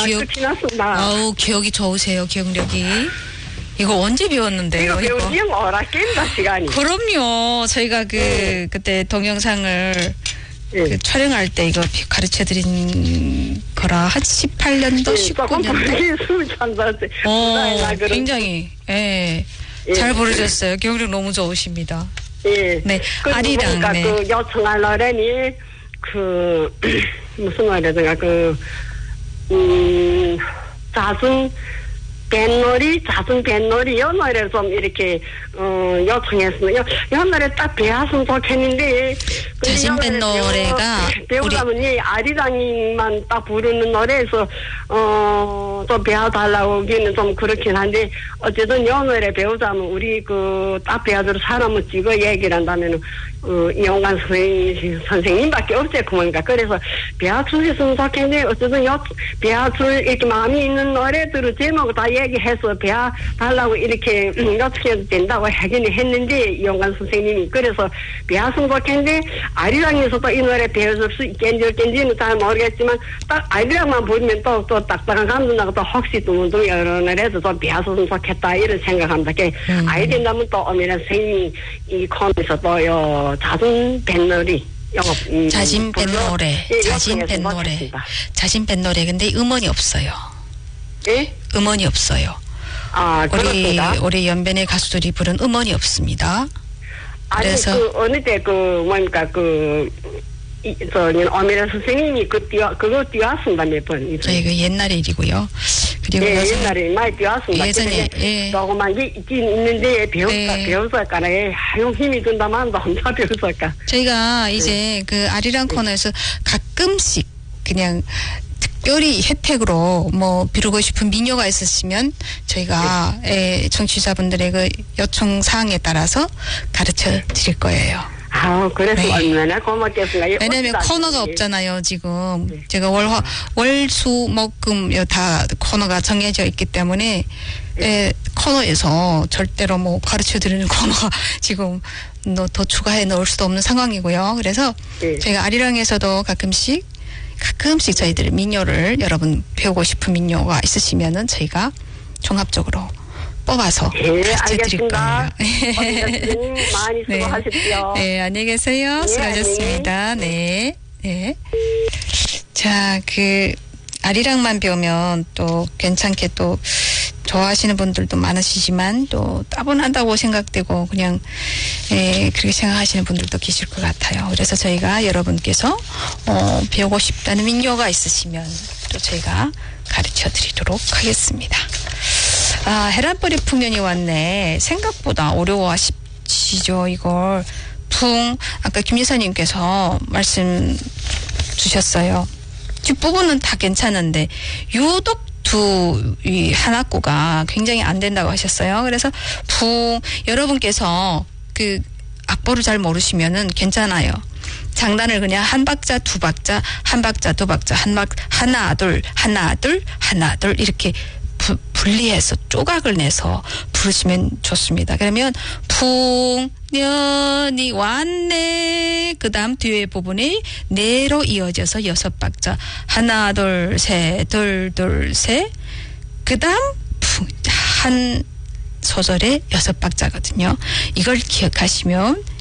끝이 났습니다. 아우, 기억이 좋으세요, 기억력이. 이거 언제 배웠는데요? 이거 배우지 뭐라 깬다 시간이. 그럼요. 저희가 그때 동영상을 그 촬영할 때 이거 가르쳐 드린 거라 한 18년도, 19년도. 굉장히 잘 부르셨어요. 기억력 너무 좋으십니다. 예. 네. 아리랑. 네. 그 요청할 노래니 무슨 노래든가 자중 뱃놀이 이 노래를 좀 이렇게 요청했어요. 이 노래 딱 배웠으면 좋겠는데 자신 뱃노래가 배우자면 아리랑이만 딱 부르는 노래에서 좀 배워달라고 하기는 좀 그렇긴 한데 어쨌든 이 노래 배우자면 우리 딱 배워줄 사람을 찍어 얘기를 한다면은 이용관 선생님밖에 없지 그러니까 그래서 배워주셨으면 좋겠는데 어쨌든 배워줄 이렇게 마음이 있는 노래들을 제목을 다 얘기해서 배워달라고 이렇게 요청해도 된다고 하긴 했는데 이용관 선생님이 그래서 배웠으면 좋겠는데 아리랑에서도 이 노래 배워줄 수 있겠는지는 잘 모르겠지만 딱 아리랑만 부르면 또 딱딱한 감도 나고 또 혹시 또 여러 노래도 좀 배웠으면 좋겠다 이런 생각합니다. 아이 된다면 또 오미란 선생님이 이 코너에서 또요 자신 뱃놀이 자신 뱃노래 자신 뱃노래 근데 음원이 없어요. 예? 음원이 없어요. 우리 연변의 가수들이 부른 음원이 없습니다. 그래서 어느 때 뭡니까 오미란 선생님이 그거 띄웠습니다 몇 번. 저희 옛날 일이고요. 그리고 옛날에 많이 띄웠습니다. 예전에 조그만 게 있긴 있는데 배웠을까나 하용 힘이 든다만 혼자 배웠을까. 저희가 이제 그 아리랑 코너에서 가끔씩 그냥 특별히 혜택으로 부르고 싶은 민요가 있으시면 저희가 청취자분들의 그 요청 사항에 따라서 가르쳐 드릴 거예요. 그래서 얼마나 고맙겠습니까. 왜냐면 코너가 없잖아요, 지금. 제가 월수목금 다 코너가 정해져 있기 때문에 코너에서 절대로 가르쳐 드리는 코너가 지금 더 추가해 넣을 수도 없는 상황이고요. 그래서 저희가 아리랑에서도 가끔씩 저희들 민요를 여러분 배우고 싶은 민요가 있으시면은 저희가 종합적으로 뽑아서 가르쳐 드릴 거예요. 많이 수고하십시오. 네, 안녕히 계세요. 수고하셨습니다. 네. 자, 아리랑만 배우면 또 괜찮게 또 좋아하시는 분들도 많으시지만 또 따분하다고 생각되고 그냥 그렇게 생각하시는 분들도 계실 것 같아요. 그래서 저희가 여러분께서 배우고 싶다는 민요가 있으시면 또 저희가 가르쳐 드리도록 하겠습니다. 해란벌이 풍년이 왔네. 생각보다 어려워하시죠. 이걸 아까 김 여사님께서 말씀 주셨어요. 뒷부분은 다 괜찮은데 유독 이 하나구가 굉장히 안 된다고 하셨어요. 그래서 여러분께서 악보를 잘 모르시면은 괜찮아요. 장단을 그냥 한 박자, 두 박자, 한 박자, 두 박자, 하나, 둘 이렇게 분리해서 조각을 내서 부르시면 좋습니다. 그러면 풍년이 왔네. 그 다음 뒤에 부분이 네로 이어져서 6박자. 하나, 둘, 셋. 그 다음 한 소절에 6박자거든요. 이걸 기억하시면